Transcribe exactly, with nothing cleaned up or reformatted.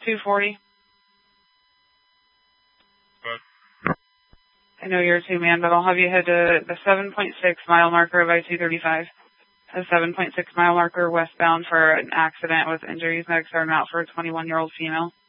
two forty. Good. I know you're a two-man, but I'll have you head to the seven point six mile marker of I two thirty-five. A seven point six mile marker westbound for an accident with injuries. Next are out for a twenty-one-year-old female.